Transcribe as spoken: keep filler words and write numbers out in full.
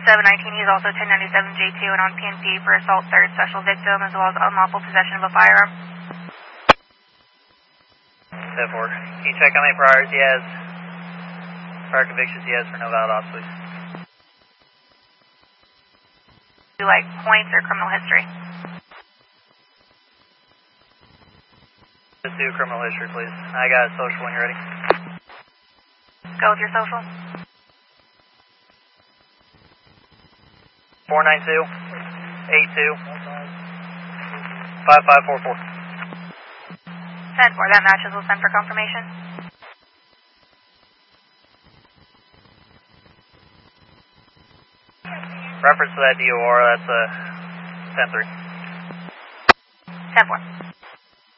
seven nineteen, he's also ten ninety-seven J two and on P N P for assault third special victim as well as unlawful possession of a firearm. ten four. Can you check how many priors he has? Prior convictions he has for no valid ops, please. Do you like points or criminal history? Just do criminal history, please. I got a social when you're ready. Go with your social. four nine two, eight two, five five four four. ten four, that matches. We'll send for confirmation. Reference to that D O R, that's uh, ten three. ten four.